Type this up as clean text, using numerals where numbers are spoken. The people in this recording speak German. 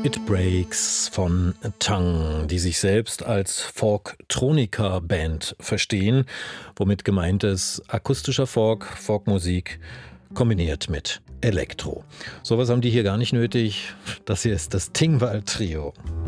It Breaks von Tongue, die sich selbst als Folktronica-Band verstehen, womit gemeint ist akustischer Folk, Folkmusik kombiniert mit Elektro. Sowas haben die hier gar nicht nötig. Das hier ist das Tingwall Trio.